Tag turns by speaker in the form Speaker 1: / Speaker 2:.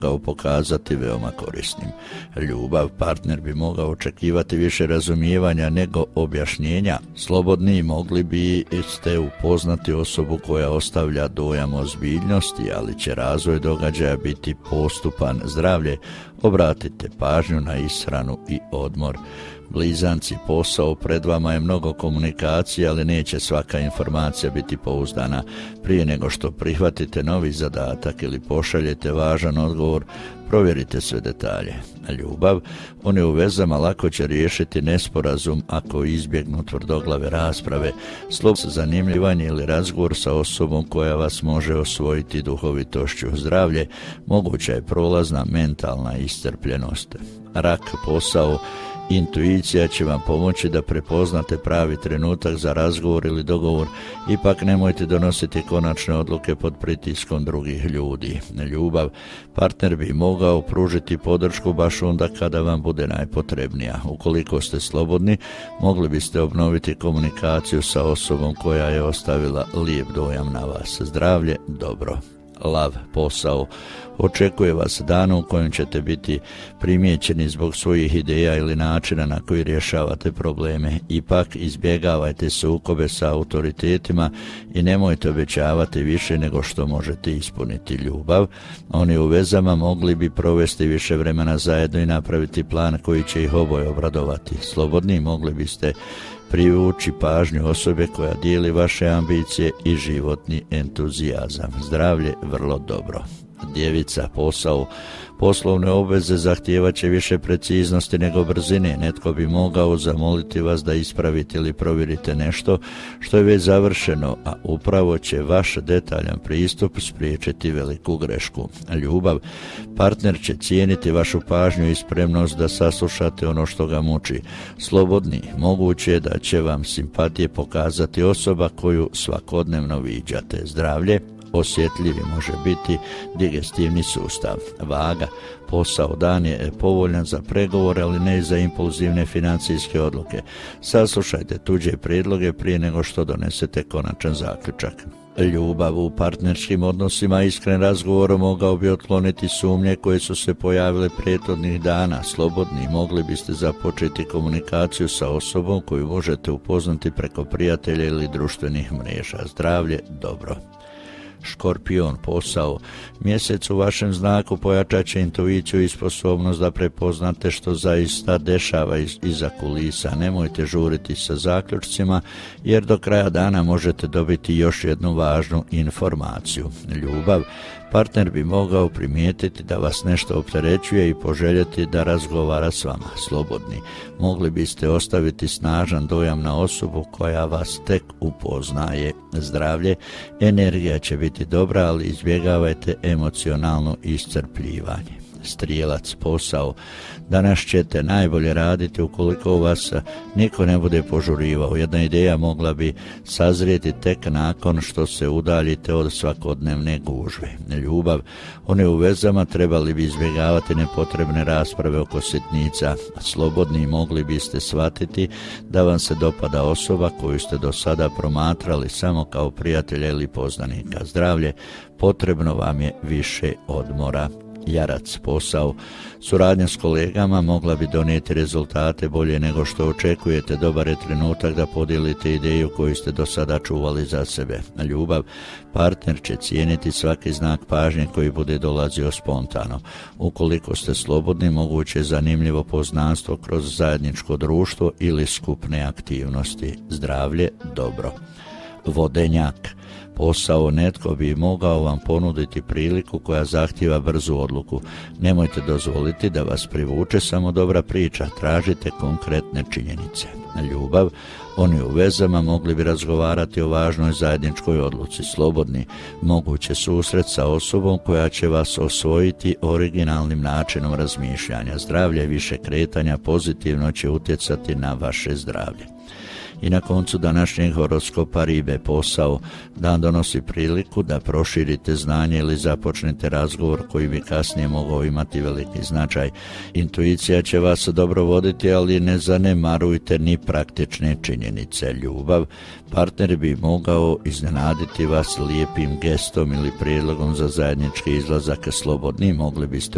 Speaker 1: mogao pokazati veoma korisnim. Ljubav, partner bi mogao očekivati više razumijevanja nego objašnjenja. Slobodni mogli biste upoznati osobu koja ostavlja dojam ozbiljnosti, ali će razvoj događaja biti postupan. Zdravlje, obratite pažnju na ishranu i odmor. Blizanci, posao, pred vama je mnogo komunikacije, ali neće svaka informacija biti pouzdana. Prije nego što prihvatite novi zadatak ili pošaljete važan odgovor, provjerite sve detalje. Ljubav, oni u vezama lako će riješiti nesporazum ako izbjegnu tvrdoglave rasprave, zanimljivanje ili razgovor sa osobom koja vas može osvojiti duhovitošću. Zdravlje, moguća je prolazna mentalna iscrpljenost. Rak, posao, intuicija će vam pomoći da prepoznate pravi trenutak za razgovor ili dogovor, ipak nemojte donositi konačne odluke pod pritiskom drugih ljudi. Ljubav, partner bi mogao pružiti podršku baš onda kada vam bude najpotrebnija. Ukoliko ste slobodni, mogli biste obnoviti komunikaciju sa osobom koja je ostavila lijep dojam na vas. Zdravlje, dobro. Lav, posao, očekuje vas dan u kojem ćete biti primijećeni zbog svojih ideja ili načina na koji rješavate probleme. Ipak izbjegavajte sukobe sa autoritetima i nemojte obećavati više nego što možete ispuniti. Ljubav, oni u vezama mogli bi provesti više vremena zajedno i napraviti plan koji će ih oboje obradovati. Slobodni, mogli biste privući pažnju osobe koja dijeli vaše ambicije i životni entuzijazam. Zdravlje, vrlo dobro. Djevica, posao, poslovne obveze zahtijevat će više preciznosti nego brzine. Netko bi mogao zamoliti vas da ispravite ili provjerite nešto što je već završeno, a upravo će vaš detaljan pristup spriječiti veliku grešku. Ljubav, partner će cijeniti vašu pažnju i spremnost da saslušate ono što ga muči. Slobodni, moguće je da će vam simpatije pokazati osoba koju svakodnevno viđate. Zdravlje, osjetljivi može biti digestivni sustav. Vaga, posao, dan je povoljan za pregovore, ali ne za impulzivne financijske odluke. Saslušajte tuđe prijedloge prije nego što donesete konačan zaključak. Ljubav, u partnerskim odnosima iskren razgovor mogao bi otkloniti sumnje koje su se pojavile prethodnih dana. Slobodni, mogli biste započeti komunikaciju sa osobom koju možete upoznati preko prijatelja ili društvenih mreža. Zdravlje, dobro. Škorpion, posao, mjesec u vašem znaku pojačat će intuiciju i sposobnost da prepoznate što zaista dešava iza kulisa. Nemojte žuriti sa zaključcima, jer do kraja dana možete dobiti još jednu važnu informaciju. Ljubav, partner bi mogao primijetiti da vas nešto opterećuje i poželjeti da razgovara s vama. Slobodni, mogli biste ostaviti snažan dojam na osobu koja vas tek upoznaje. Zdravlje, energija će biti dobra, ali izbjegavajte emocionalno iscrpljivanje. Strijelac, posao, danas ćete najbolje raditi ukoliko vas niko ne bude požurivao. Jedna ideja mogla bi sazrijeti tek nakon što se udaljite od svakodnevne gužve. Ljubav, one u vezama trebali bi izbjegavati nepotrebne rasprave oko sitnica. Slobodni, mogli biste shvatiti da vam se dopada osoba koju ste do sada promatrali samo kao prijatelja ili poznanika. Zdravlje, potrebno vam je više odmora. Jarac, posao, suradnja s kolegama mogla bi donijeti rezultate bolje nego što očekujete. Dobar je trenutak da podijelite ideju koju ste do sada čuvali za sebe. Ljubav, partner će cijeniti svaki znak pažnje koji bude dolazio spontano. Ukoliko ste slobodni, moguće je zanimljivo poznanstvo kroz zajedničko društvo ili skupne aktivnosti. Zdravlje, dobro. Vodenjak, posao, netko bi mogao vam ponuditi priliku koja zahtijeva brzu odluku. Nemojte dozvoliti da vas privuče samo dobra priča, tražite konkretne činjenice. Ljubav, oni u vezama mogli bi razgovarati o važnoj zajedničkoj odluci. Slobodni, moguće susret sa osobom koja će vas osvojiti originalnim načinom razmišljanja. Zdravlje, više kretanja pozitivno će utjecati na vaše zdravlje. I na koncu današnjeg horoskopa Ribe, posao, dan donosi priliku da proširite znanje ili započnete razgovor koji bi kasnije mogao imati veliki značaj. Intuicija će vas dobro voditi, ali ne zanemarujte ni praktične činjenice. Ljubav, partner bi mogao iznenaditi vas lijepim gestom ili prijedlogom za zajednički izlazak. Slobodni, mogli biste